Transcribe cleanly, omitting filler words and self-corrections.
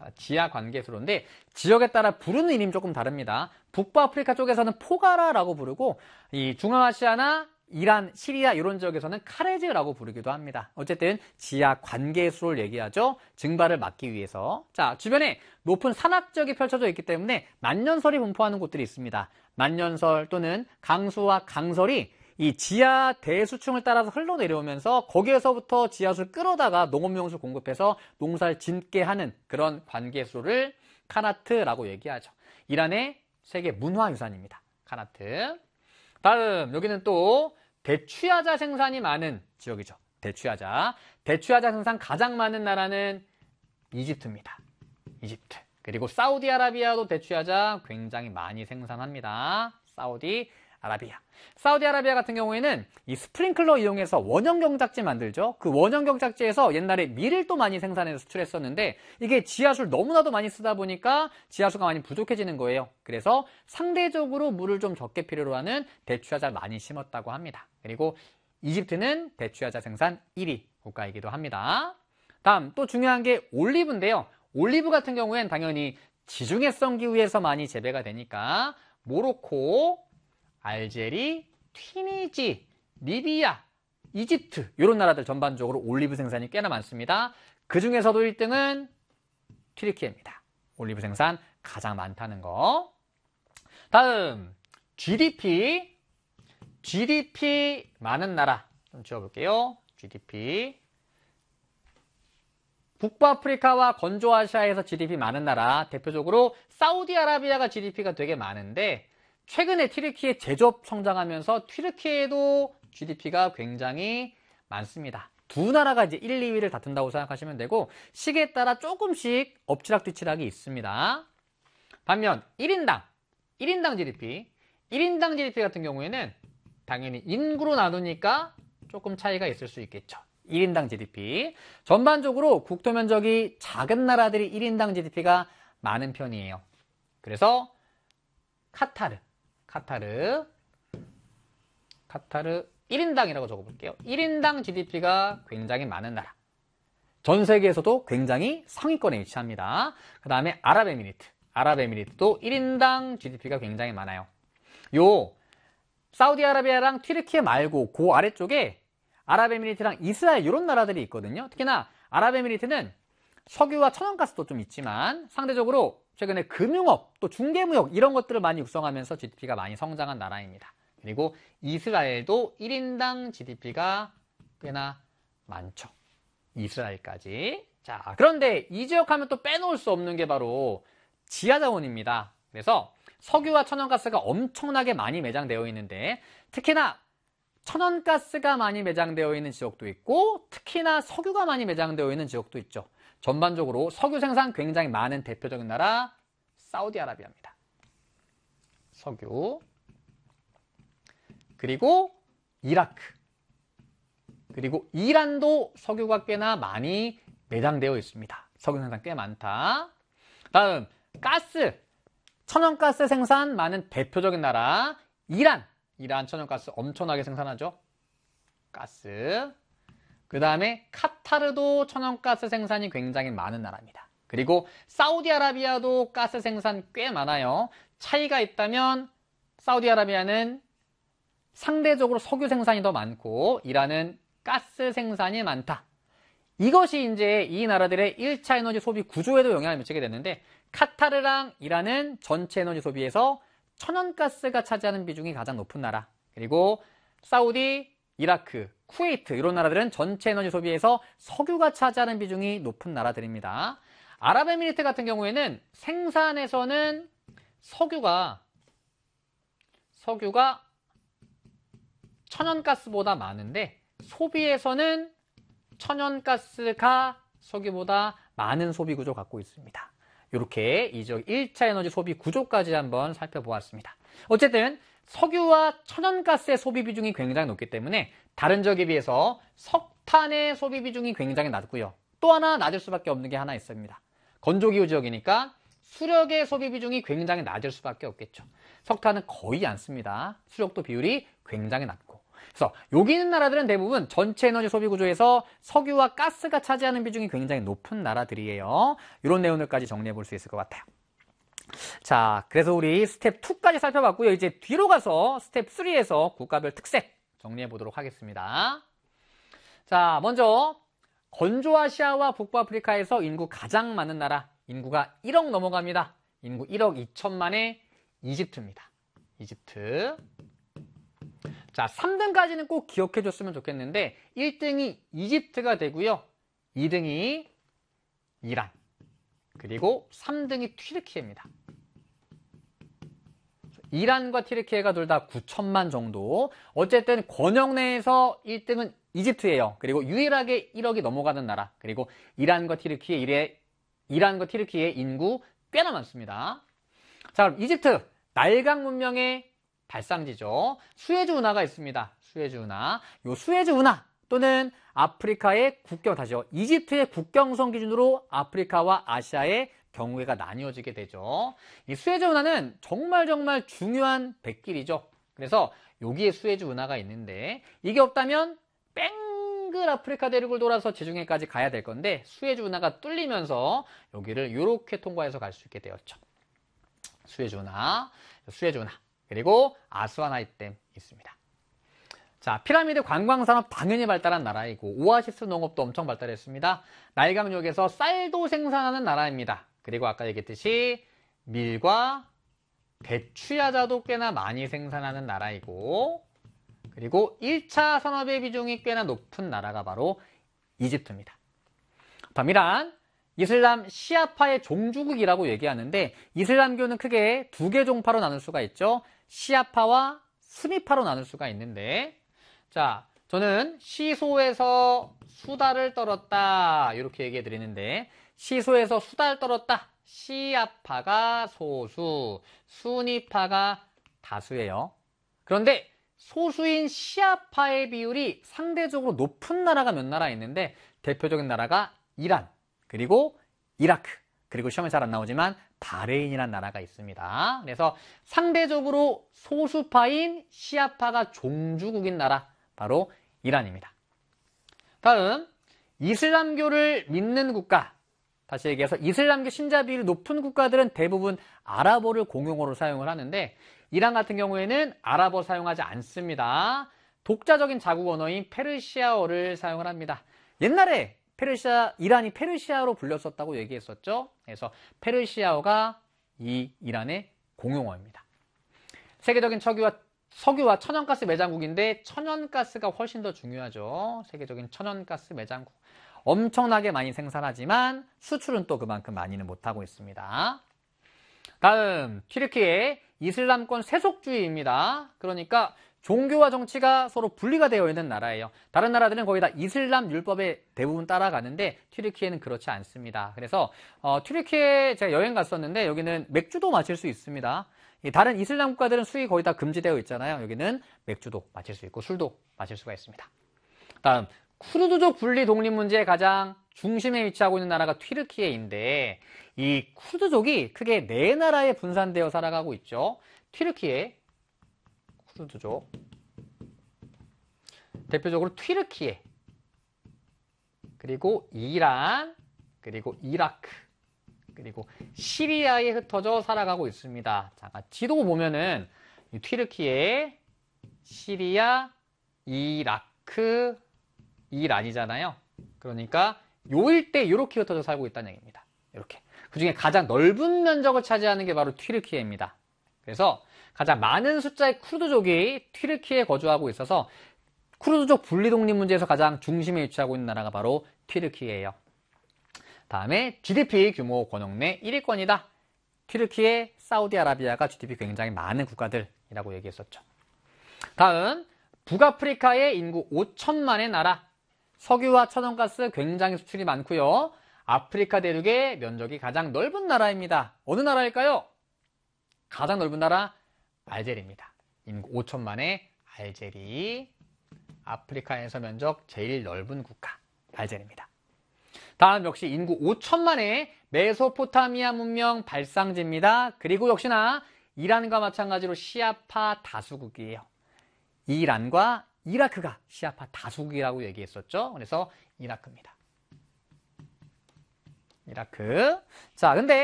지하 관계수로인데 지역에 따라 부르는 이름이 조금 다릅니다. 북부아프리카 쪽에서는 포가라라고 부르고 이 중앙아시아나 이란, 시리아 이런 지역에서는 카레즈라고 부르기도 합니다. 어쨌든 지하 관계수를 얘기하죠. 증발을 막기 위해서. 자, 주변에 높은 산악지역이 펼쳐져 있기 때문에 만년설이 분포하는 곳들이 있습니다. 만년설 또는 강수와 강설이 이 지하 대수층을 따라서 흘러내려오면서 거기에서부터 지하수를 끌어다가 농업용수 공급해서 농사를 짓게 하는 그런 관계수를 카나트라고 얘기하죠. 이란의 세계 문화유산입니다. 카나트. 다음 여기는 또 대추야자 생산이 많은 지역이죠. 대추야자. 대추야자 생산 가장 많은 나라는 이집트입니다. 이집트. 그리고 사우디아라비아도 대추야자 굉장히 많이 생산합니다. 사우디아라비아. 사우디아라비아 같은 경우에는 이 스프링클러 이용해서 원형 경작지 만들죠. 그 원형 경작지에서 옛날에 밀을 또 많이 생산해서 수출했었는데 이게 지하수를 너무나도 많이 쓰다 보니까 지하수가 많이 부족해지는 거예요. 그래서 상대적으로 물을 좀 적게 필요로 하는 대추야자를 많이 심었다고 합니다. 그리고 이집트는 대추야자 생산 1위 국가이기도 합니다. 다음 또 중요한 게 올리브인데요. 올리브 같은 경우엔 당연히 지중해성 기후에서 많이 재배가 되니까 모로코, 알제리, 튀니지, 리비아, 이집트 이런 나라들 전반적으로 올리브 생산이 꽤나 많습니다. 그 중에서도 1등은 튀르키예입니다. 올리브 생산 가장 많다는 거. 다음 GDP 많은 나라 좀 지어볼게요. GDP 북부아프리카와 건조아시아에서 GDP 많은 나라 대표적으로 사우디아라비아가 GDP가 되게 많은데 최근에 튀르키예 제조업 성장하면서 튀르키예도 GDP가 굉장히 많습니다. 두 나라가 이제 1, 2위를 다툰다고 생각하시면 되고 시기에 따라 조금씩 엎치락뒤치락이 있습니다. 반면 1인당 GDP 같은 경우에는 당연히 인구로 나누니까 조금 차이가 있을 수 있겠죠. 1인당 GDP. 전반적으로 국토 면적이 작은 나라들이 1인당 GDP가 많은 편이에요. 그래서 카타르 1인당이라고 적어볼게요. 1인당 GDP가 굉장히 많은 나라. 전 세계에서도 굉장히 상위권에 위치합니다. 그 다음에 아랍에미리트도 1인당 GDP가 굉장히 많아요. 요 사우디아라비아랑 튀르키예 말고 그 아래쪽에 아랍에미리트랑 이스라엘 이런 나라들이 있거든요. 특히나 아랍에미리트는 석유와 천연가스도 좀 있지만 상대적으로 최근에 금융업 또 중개무역 이런 것들을 많이 육성하면서 GDP가 많이 성장한 나라입니다. 그리고 이스라엘도 1인당 GDP가 꽤나 많죠. 이스라엘까지. 자, 그런데 이 지역 하면 또 빼놓을 수 없는 게 바로 지하자원입니다. 그래서 석유와 천연가스가 엄청나게 많이 매장되어 있는데 특히나 천연가스가 많이 매장되어 있는 지역도 있고 특히나 석유가 많이 매장되어 있는 지역도 있죠. 전반적으로 석유 생산 굉장히 많은 대표적인 나라 사우디아라비아입니다. 석유. 그리고 이라크. 그리고 이란도 석유가 꽤나 많이 매장되어 있습니다. 석유 생산 꽤 많다. 다음 가스. 천연가스 생산 많은 대표적인 나라 이란 천연가스 엄청나게 생산하죠. 가스. 그 다음에 카타르도 천연가스 생산이 굉장히 많은 나라입니다. 그리고 사우디아라비아도 가스 생산 꽤 많아요. 차이가 있다면 사우디아라비아는 상대적으로 석유 생산이 더 많고 이란은 가스 생산이 많다. 이것이 이제 이 나라들의 1차 에너지 소비 구조에도 영향을 미치게 됐는데 카타르랑 이란은 전체 에너지 소비에서 천연가스가 차지하는 비중이 가장 높은 나라. 그리고 사우디, 이라크, 쿠웨이트 이런 나라들은 전체 에너지 소비에서 석유가 차지하는 비중이 높은 나라들입니다. 아랍에미리트 같은 경우에는 생산에서는 석유가 천연가스보다 많은데 소비에서는 천연가스가 석유보다 많은 소비 구조를 갖고 있습니다. 이렇게 이 지역 1차 에너지 소비 구조까지 한번 살펴보았습니다. 어쨌든 석유와 천연가스의 소비 비중이 굉장히 높기 때문에 다른 지역에 비해서 석탄의 소비 비중이 굉장히 낮고요. 또 하나 낮을 수밖에 없는 게 하나 있습니다. 건조기후 지역이니까 수력의 소비 비중이 굉장히 낮을 수밖에 없겠죠. 석탄은 거의 안 씁니다. 수력도 비율이 굉장히 낮고 그래서 여기 있는 나라들은 대부분 전체 에너지 소비 구조에서 석유와 가스가 차지하는 비중이 굉장히 높은 나라들이에요. 이런 내용들까지 정리해 볼 수 있을 것 같아요. 자, 그래서 우리 스텝 2까지 살펴봤고요. 이제 뒤로 가서 스텝 3에서 국가별 특색 정리해 보도록 하겠습니다. 자, 먼저 건조아시아와 북부아프리카에서 인구 가장 많은 나라, 인구가 1억 넘어갑니다. 인구 1억 2천만의 이집트입니다. 이집트. 자, 3등까지는 꼭 기억해 줬으면 좋겠는데 1등이 이집트가 되고요. 2등이 이란, 그리고 3등이 튀르키예입니다. 이란과 튀르키예가 둘 다 9천만 정도. 어쨌든 권역 내에서 1등은 이집트예요. 그리고 유일하게 1억이 넘어가는 나라. 그리고 이란과 튀르키예 인구 꽤나 많습니다. 자, 그럼 이집트 나일강 문명의 발상지죠. 수에즈 운하가 있습니다. 수에즈 운하. 요 수에즈 운하 또는 아프리카의 국경, 다시요. 이집트의 국경선 기준으로 아프리카와 아시아의 경우가 나뉘어지게 되죠. 이 수에즈 운하는 정말 중요한 백길이죠. 그래서 여기에 수에즈 운하가 있는데 이게 없다면 뺑글 아프리카 대륙을 돌아서 지중해까지 가야 될 건데 수에즈 운하가 뚫리면서 여기를 이렇게 통과해서 갈 수 있게 되었죠. 수에즈 운하, 그리고 아스와나이댐 있습니다. 자, 피라미드 관광산업 당연히 발달한 나라이고 오아시스 농업도 엄청 발달했습니다. 나일강역에서 쌀도 생산하는 나라입니다. 그리고 아까 얘기했듯이 밀과 대추야자도 꽤나 많이 생산하는 나라이고, 그리고 1차 산업의 비중이 꽤나 높은 나라가 바로 이집트입니다. 다음 이란, 이슬람 시아파의 종주국이라고 얘기하는데 이슬람교는 크게 두 개 종파로 나눌 수가 있죠. 시아파와 스니파로 나눌 수가 있는데, 자, 저는 시소에서 수달을 떨었다 이렇게 얘기해 드리는데 시소에서 수달 떨었다. 시아파가 소수, 수니파가 다수예요. 그런데 소수인 시아파의 비율이 상대적으로 높은 나라가 몇 나라 있는데 대표적인 나라가 이란, 그리고 이라크, 그리고 시험에 잘 안 나오지만 바레인이라는 나라가 있습니다. 그래서 상대적으로 소수파인 시아파가 종주국인 나라, 바로 이란입니다. 다음, 이슬람교를 믿는 국가. 다시 얘기해서 이슬람교 신자 비율이 높은 국가들은 대부분 아랍어를 공용어로 사용을 하는데 이란 같은 경우에는 아랍어 사용하지 않습니다. 독자적인 자국 언어인 페르시아어를 사용을 합니다. 옛날에 이란이 페르시아로 불렸었다고 얘기했었죠. 그래서 페르시아어가 이 이란의 공용어입니다. 세계적인 석유와 천연가스 매장국인데 천연가스가 훨씬 더 중요하죠. 세계적인 천연가스 매장국. 엄청나게 많이 생산하지만 수출은 또 그만큼 많이는 못하고 있습니다. 다음, 튀르키예 이슬람권 세속주의입니다. 그러니까 종교와 정치가 서로 분리가 되어 있는 나라예요. 다른 나라들은 거의 다 이슬람 율법에 대부분 따라가는데 튀르키예는 그렇지 않습니다. 그래서 튀르키예 제가 여행 갔었는데 여기는 맥주도 마실 수 있습니다. 다른 이슬람 국가들은 술이 거의 다 금지되어 있잖아요. 여기는 맥주도 마실 수 있고 술도 마실 수가 있습니다. 다음, 쿠르드족 분리 독립 문제의 가장 중심에 위치하고 있는 나라가 튀르키예인데 이 쿠르드족이 크게 네 나라에 분산되어 살아가고 있죠. 튀르키예, 쿠르드족, 대표적으로 튀르키예, 그리고 이란, 그리고 이라크, 그리고 시리아에 흩어져 살아가고 있습니다. 잠깐 지도 보면은 튀르키예, 시리아, 이라크, 이란이잖아요. 그러니까 요 일대 이렇게 흩어져 살고 있다는 얘기입니다. 이렇게. 그 중에 가장 넓은 면적을 차지하는 게 바로 튀르키예입니다. 그래서 가장 많은 숫자의 쿠르드족이 튀르키예에 거주하고 있어서 쿠르드족 분리독립 문제에서 가장 중심에 위치하고 있는 나라가 바로 튀르키예예요. 다음에 GDP 규모 권역 내 1위권이다. 튀르키예, 사우디아라비아가 GDP 굉장히 많은 국가들이라고 얘기했었죠. 다음, 북아프리카의 인구 5천만의 나라. 석유와 천연가스 굉장히 수출이 많고요. 아프리카 대륙의 면적이 가장 넓은 나라입니다. 어느 나라일까요? 가장 넓은 나라 알제리입니다. 인구 5천만의 알제리. 아프리카에서 면적 제일 넓은 국가 알제리입니다. 다음 역시 인구 5천만의 메소포타미아 문명 발상지입니다. 그리고 역시나 이란과 마찬가지로 시아파 다수국이에요. 이란과 이라크가 시아파 다수국이라고 얘기했었죠. 그래서 이라크입니다. 이라크. 자, 근데